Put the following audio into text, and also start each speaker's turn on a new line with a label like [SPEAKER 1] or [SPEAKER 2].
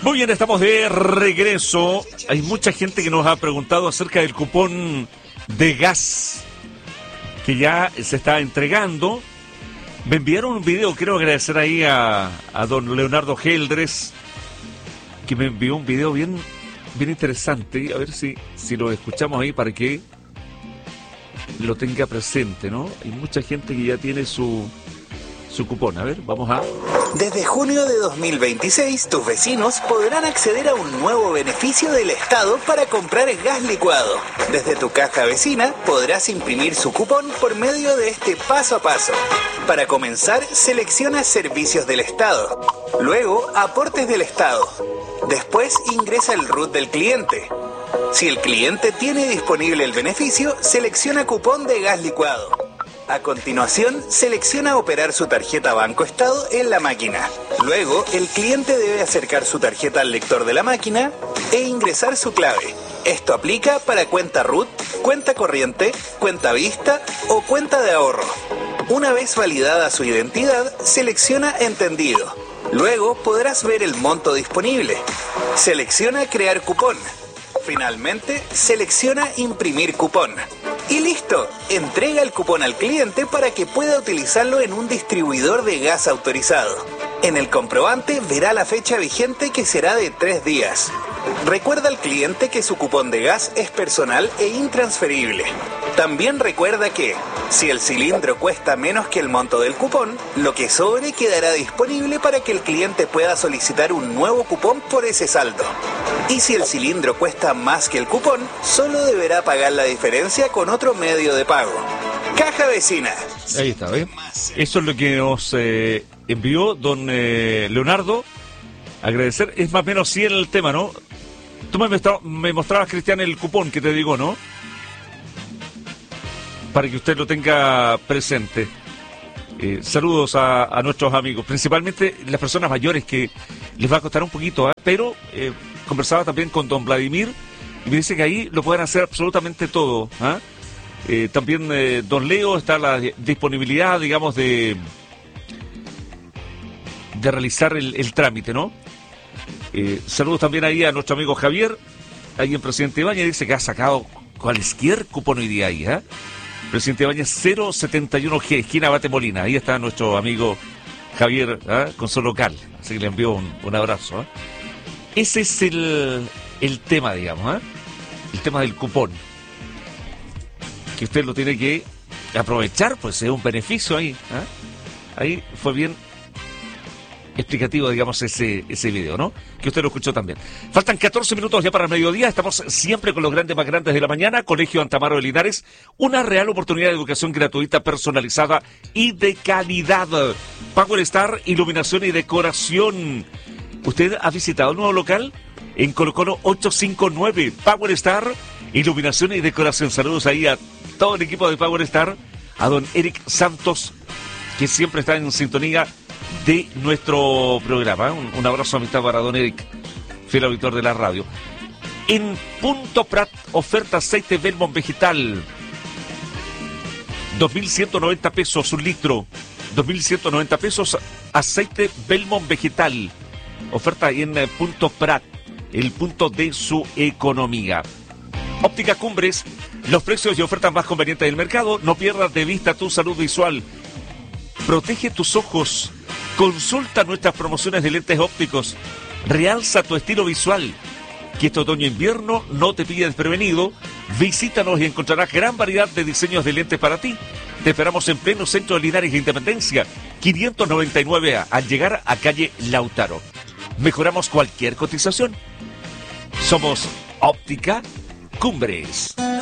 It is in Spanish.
[SPEAKER 1] Muy bien, estamos de regreso. Hay mucha gente que nos ha preguntado acerca del cupón de gas que ya se está entregando. Me enviaron un video, quiero agradecer ahí a don Leonardo Geldres, que me envió un video bien interesante. A ver si lo escuchamos ahí para que lo tenga presente, ¿no? Hay mucha gente que ya tiene su cupón. A ver, vamos a...
[SPEAKER 2] Desde junio de 2026, tus vecinos podrán acceder a un nuevo beneficio del Estado para comprar gas licuado. Desde tu caja vecina podrás imprimir su cupón por medio de este paso a paso. Para comenzar, selecciona Servicios del Estado. Luego, Aportes del Estado. Después, ingresa el RUT del cliente. Si el cliente tiene disponible el beneficio, selecciona Cupón de gas licuado. A continuación, selecciona operar su tarjeta Banco Estado en la máquina. Luego, el cliente debe acercar su tarjeta al lector de la máquina e ingresar su clave. Esto aplica para cuenta RUT, cuenta corriente, cuenta vista o cuenta de ahorro. Una vez validada su identidad, selecciona Entendido. Luego podrás ver el monto disponible. Selecciona Crear cupón. Finalmente, selecciona Imprimir cupón. Y listo, entrega el cupón al cliente para que pueda utilizarlo en un distribuidor de gas autorizado. En el comprobante verá la fecha vigente, que será de 3 días. Recuerda al cliente que su cupón de gas es personal e intransferible. También recuerda que, si el cilindro cuesta menos que el monto del cupón, lo que sobre quedará disponible para que el cliente pueda solicitar un nuevo cupón por ese saldo. Y si el cilindro cuesta más que el cupón, solo deberá pagar la diferencia con otro medio de pago. Caja Vecina.
[SPEAKER 1] Ahí está, ¿eh? Eso es lo que nos envió don Leonardo. Agradecer, es más o menos sí el tema, ¿no? Tú me mostrabas, Cristian, el cupón que te digo, ¿no? Para que usted lo tenga presente. Saludos a nuestros amigos, principalmente las personas mayores, que les va a costar un poquito, pero conversaba también con don Vladimir y me dice que ahí lo pueden hacer absolutamente todo. También don Leo, está la disponibilidad, digamos, de realizar el trámite, ¿no? Saludos también ahí a nuestro amigo Javier, ahí en Presidente Ibáñez, dice que ha sacado cualquier cupón hoy día ahí, Presidente Ibáñez 071G, esquina Bate Molina. Ahí está nuestro amigo Javier, con su local. Así que le envío un abrazo. Ese es el tema, digamos, el tema del cupón. Que usted lo tiene que aprovechar, pues es un beneficio ahí. Ahí fue bien explicativo, digamos, ese video, ¿no? Que usted lo escuchó también. Faltan 14 minutos ya para el mediodía. Estamos siempre con los grandes más grandes de la mañana. Colegio Antamaro de Linares, una real oportunidad de educación gratuita, personalizada y de calidad. Power Star, iluminación y decoración. ¿Usted ha visitado el nuevo local? En Colo Colo 859, Power Star, iluminación y decoración. Saludos ahí a todo el equipo de Power Star, a don Eric Santos, que siempre está en sintonía de nuestro programa. Un abrazo, amistad para don Eric, fiel auditor de la radio. En Punto Prat, oferta aceite Belmont vegetal, 2.190 pesos un litro, 2.190 pesos aceite Belmont vegetal. Oferta ahí en Punto Prat, el punto de su economía. Óptica Cumbres, los precios y ofertas más convenientes del mercado. No pierdas de vista tu salud visual. Protege tus ojos. Consulta nuestras promociones de lentes ópticos. Realza tu estilo visual. Que este otoño-invierno no te pille desprevenido. Visítanos y encontrarás gran variedad de diseños de lentes para ti. Te esperamos en pleno centro de Linares de Independencia, 599A, al llegar a calle Lautaro. Mejoramos cualquier cotización. Somos Óptica Cumbres.